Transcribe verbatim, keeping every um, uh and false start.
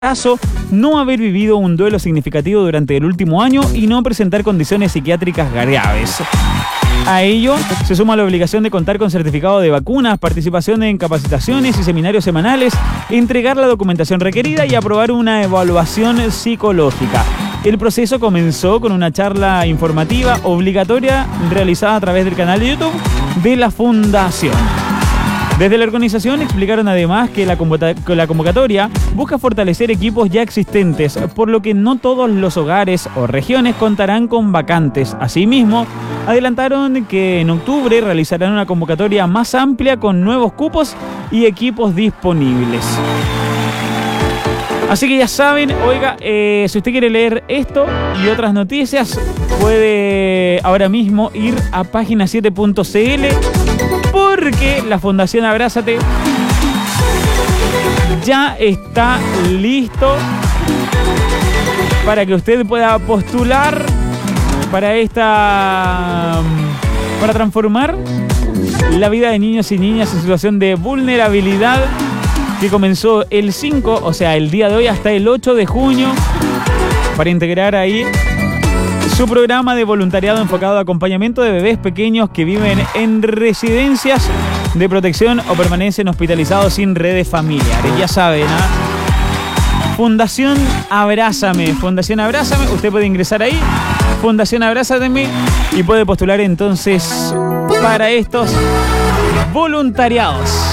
caso, no haber vivido un duelo significativo durante el último año y no presentar condiciones psiquiátricas graves. A ello se suma la obligación de contar con certificado de vacunas, participación en capacitaciones y seminarios semanales, entregar la documentación requerida y aprobar una evaluación psicológica. El proceso comenzó con una charla informativa obligatoria realizada a través del canal de YouTube de la Fundación. Desde la organización explicaron además que la convocatoria busca fortalecer equipos ya existentes, por lo que no todos los hogares o regiones contarán con vacantes. Asimismo, adelantaron que en octubre realizarán una convocatoria más amplia con nuevos cupos y equipos disponibles. Así que ya saben, oiga, eh, si usted quiere leer esto y otras noticias, puede ahora mismo ir a página siete punto c l, porque la Fundación Abrázate ya está listo para que usted pueda postular para esta para transformar la vida de niños y niñas en situación de vulnerabilidad, que comenzó el cinco, o sea, el día de hoy, hasta el ocho de junio, para integrar ahí su programa de voluntariado enfocado a acompañamiento de bebés pequeños que viven en residencias de protección o permanecen hospitalizados sin redes familiares. Ya saben, ¿ah? Fundación Abrázame, Fundación Abrázame, usted puede ingresar ahí, Fundación Abrázame, y puede postular entonces para estos voluntariados.